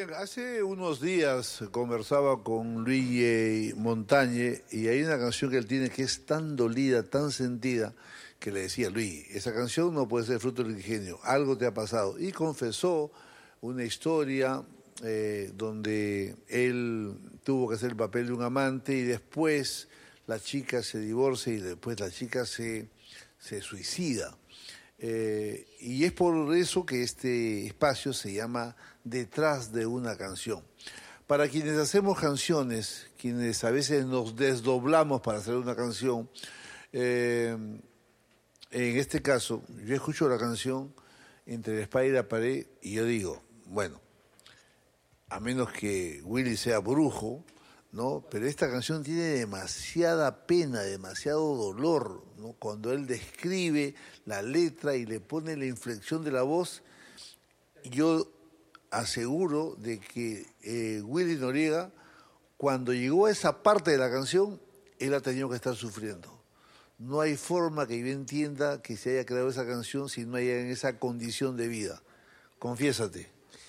Bien, hace unos días conversaba con Luigi Montañe y hay una canción que él tiene que es tan dolida, tan sentida, que le decía, Luigi, esa canción no puede ser fruto del ingenio, algo te ha pasado. Y confesó una historia donde él tuvo que hacer el papel de un amante y después la chica se divorcia y después la chica se suicida. Y es por eso que este espacio se llama Detrás de una canción. Para quienes hacemos canciones, quienes a veces nos desdoblamos para hacer una canción, en este caso, yo escucho la canción entre la espada y la pared y yo digo, bueno, a menos que Willy sea brujo, ¿no? Pero esta canción tiene demasiada pena, demasiado dolor, ¿no? Cuando él describe la letra y le pone la inflexión de la voz, yo aseguro de que Willy Noriega, cuando llegó a esa parte de la canción, él ha tenido que estar sufriendo. No hay forma que yo entienda que se haya creado esa canción si no haya en esa condición de vida. Confiésate.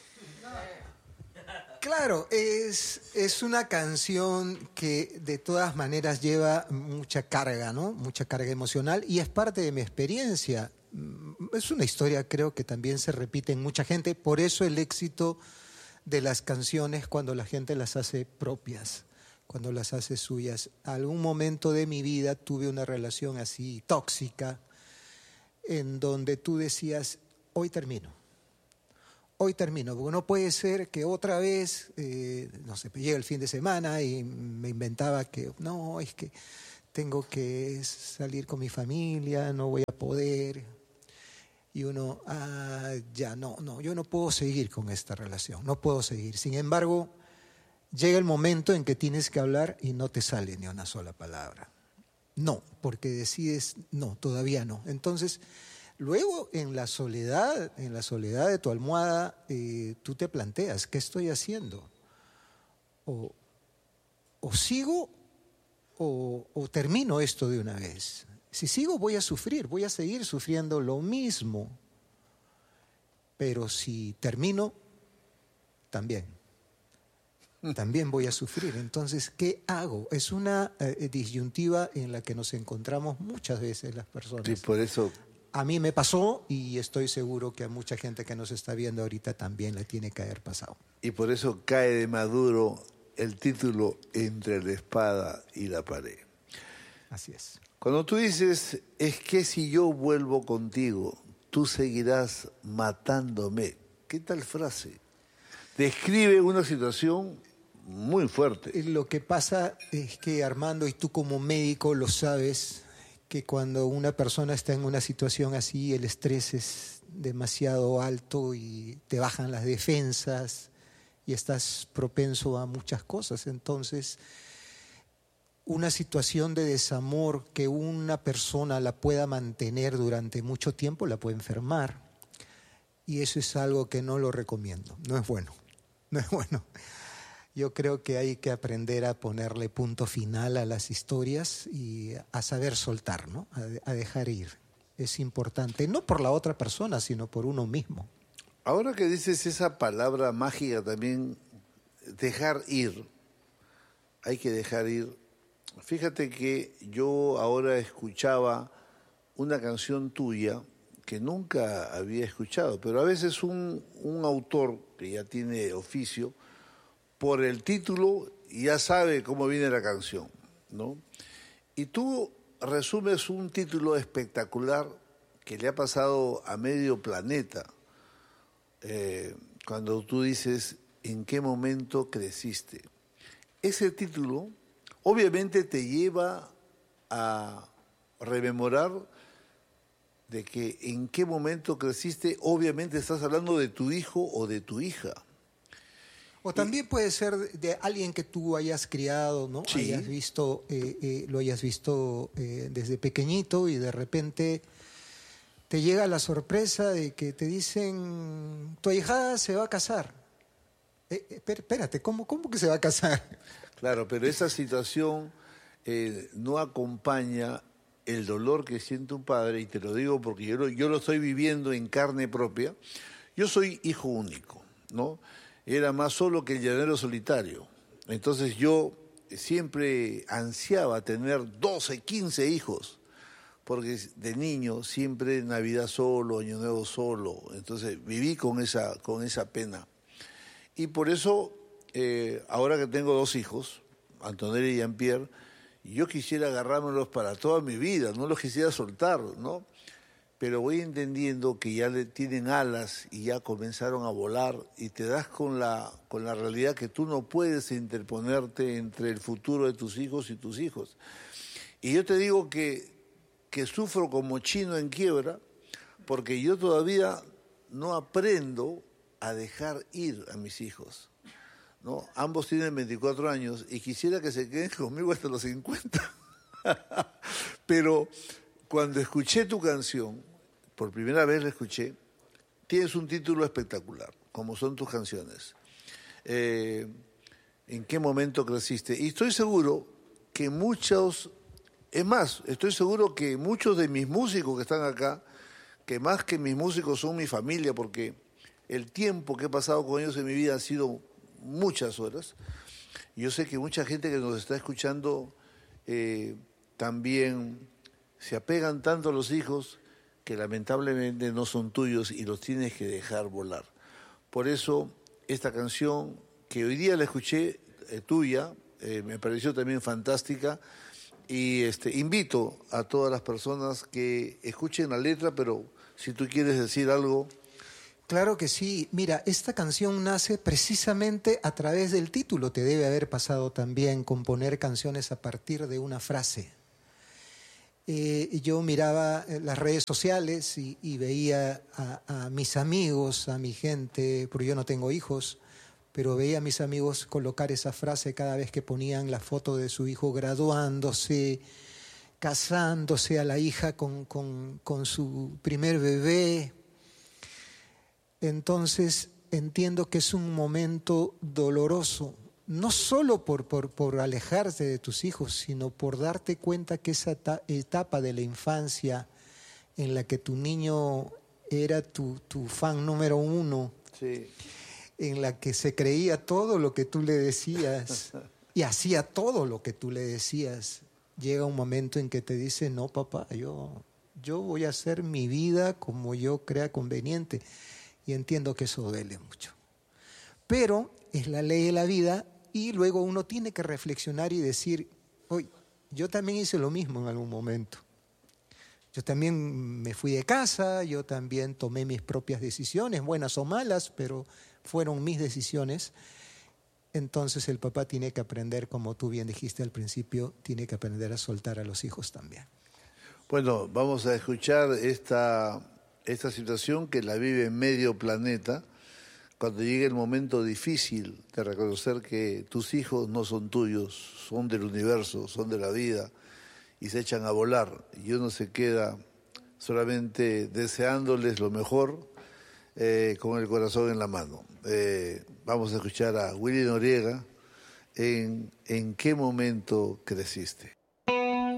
Claro, es una canción que de todas maneras lleva mucha carga, ¿no? Mucha carga emocional y es parte de mi experiencia. Es una historia, creo que también se repite en mucha gente, por eso el éxito de las canciones cuando la gente las hace propias, cuando las hace suyas. Algún momento de mi vida tuve una relación así tóxica en donde tú decías, hoy termino, porque no puede ser que otra vez, no sé, llega el fin de semana y me inventaba que, no, es que tengo que salir con mi familia, no voy a poder. Y uno, no, yo no puedo seguir con esta relación, no puedo seguir. Sin embargo, llega el momento en que tienes que hablar y no te sale ni una sola palabra. No, porque decides, no, todavía no. Entonces, luego en la soledad de tu almohada, tú te planteas, ¿qué estoy haciendo? O sigo o termino esto de una vez. Si sigo voy a sufrir, voy a seguir sufriendo lo mismo. Pero si termino, también voy a sufrir. Entonces, ¿qué hago? Es una disyuntiva en la que nos encontramos muchas veces las personas. Sí, por eso. A mí me pasó y estoy seguro que a mucha gente que nos está viendo ahorita también le tiene que haber pasado. Y por eso cae de maduro el título Entre la espada y la pared. Así es. Cuando tú dices, es que si yo vuelvo contigo, tú seguirás matándome. ¿Qué tal frase? Describe una situación muy fuerte. Lo que pasa es que, Armando, y tú como médico lo sabes, que cuando una persona está en una situación así, el estrés es demasiado alto y te bajan las defensas y estás propenso a muchas cosas. Entonces, una situación de desamor que una persona la pueda mantener durante mucho tiempo la puede enfermar. Y eso es algo que no lo recomiendo. No es bueno. No es bueno. Yo creo que hay que aprender a ponerle punto final a las historias y a saber soltar, ¿no? A dejar ir. Es importante, no por la otra persona, sino por uno mismo. Ahora que dices esa palabra mágica también, dejar ir, hay que dejar ir. Fíjate que yo ahora escuchaba una canción tuya que nunca había escuchado, pero a veces un autor que ya tiene oficio, por el título ya sabe cómo viene la canción, ¿no? Y tú resumes un título espectacular que le ha pasado a medio planeta, cuando tú dices, ¿en qué momento creciste? Ese título obviamente te lleva a rememorar de que en qué momento creciste, obviamente estás hablando de tu hijo o de tu hija. O también puede ser de alguien que tú hayas criado, ¿no? Sí. Hayas visto, lo hayas visto desde pequeñito y de repente te llega la sorpresa de que te dicen, tu ahijada se va a casar. Espérate, ¿cómo que se va a casar? Claro, pero esa situación no acompaña el dolor que siente un padre, y te lo digo porque yo lo estoy viviendo en carne propia. Yo soy hijo único, ¿no? era más solo que el llanero solitario. Entonces yo siempre ansiaba tener 12, 15 hijos, porque de niño siempre Navidad solo, Año Nuevo solo. Entonces viví con esa pena. Y por eso, ahora que tengo 2 hijos, Antonella y Jean-Pierre, yo quisiera agarrármelos para toda mi vida, no los quisiera soltar, ¿no? Pero voy entendiendo que ya le tienen alas y ya comenzaron a volar y te das con la realidad que tú no puedes interponerte entre el futuro de tus hijos y tus hijos. Y yo te digo que sufro como chino en quiebra porque yo todavía no aprendo a dejar ir a mis hijos, ¿no? Ambos tienen 24 años y quisiera que se queden conmigo hasta los 50. Pero cuando escuché tu canción, por primera vez la escuché, tienes un título espectacular, como son tus canciones. ¿En qué momento creciste? Y estoy seguro que estoy seguro que muchos de mis músicos que están acá, que más que mis músicos son mi familia, porque el tiempo que he pasado con ellos en mi vida han sido muchas horas. Yo sé que mucha gente que nos está escuchando también se apegan tanto a los hijos que lamentablemente no son tuyos y los tienes que dejar volar. Por eso esta canción que hoy día la escuché, tuya, me pareció también fantástica y invito a todas las personas que escuchen la letra, pero si tú quieres decir algo. Claro que sí. Mira, esta canción nace precisamente a través del título. Te debe haber pasado también componer canciones a partir de una frase. Yo miraba las redes sociales y veía a mis amigos, a mi gente, porque yo no tengo hijos, pero veía a mis amigos colocar esa frase cada vez que ponían la foto de su hijo graduándose, casándose, a la hija con su primer bebé. Entonces entiendo que es un momento doloroso, no solo por alejarse de tus hijos, sino por darte cuenta que esa etapa de la infancia en la que tu niño era tu fan número 1, Sí. en la que se creía todo lo que tú le decías y hacía todo lo que tú le decías, llega un momento en que te dice, no papá, yo voy a hacer mi vida como yo crea conveniente. Y entiendo que eso duele mucho. Pero es la ley de la vida y luego uno tiene que reflexionar y decir, oye, yo también hice lo mismo en algún momento. Yo también me fui de casa, yo también tomé mis propias decisiones, buenas o malas, pero fueron mis decisiones. Entonces el papá tiene que aprender, como tú bien dijiste al principio, tiene que aprender a soltar a los hijos también. Bueno, vamos a escuchar esta situación que la vive medio planeta cuando llegue el momento difícil de reconocer que tus hijos no son tuyos, son del universo, son de la vida y se echan a volar y uno se queda solamente deseándoles lo mejor con el corazón en la mano. Vamos a escuchar a Willy Noriega en ¿qué momento creciste?